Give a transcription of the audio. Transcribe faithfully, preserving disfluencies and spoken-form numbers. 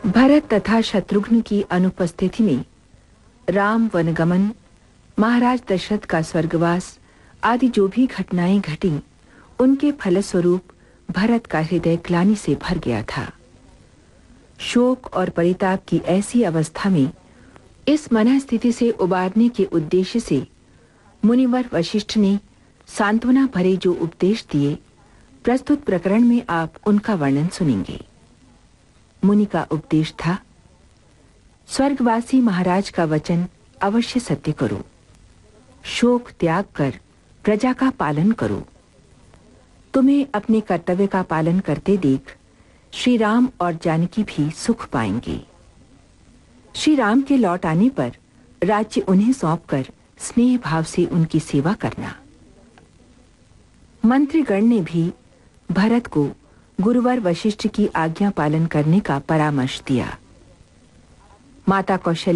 भरत तथा शत्रुघ्न की अनुपस्थिति में राम वनगमन, महाराज दशरथ का स्वर्गवास आदि जो भी घटनाएं घटी, उनके फलस्वरूप भरत का हृदय ग्लानि से भर गया था। शोक और परिताप की ऐसी अवस्था में इस मनःस्थिति से उबारने के उद्देश्य से मुनिवर वशिष्ठ ने सांत्वना भरे जो उपदेश दिए, प्रस्तुत प्रकरण में आप उनका वर्णन सुनेंगे। मुनि का उपदेश था, स्वर्गवासी महाराज का वचन अवश्य सत्य करो, शोक त्याग कर प्रजा का पालन करो। तुम्हें अपने कर्तव्य का पालन करते देख श्री राम और जानकी भी सुख पाएंगे। श्री राम के लौट आने पर राज्य उन्हें सौंपकर स्नेह भाव से उनकी सेवा करना। मंत्रीगण ने भी भरत को गुरुवर वशिष्ठ की आज्ञा पालन करने का परामर्श दिया। माता कौशल्या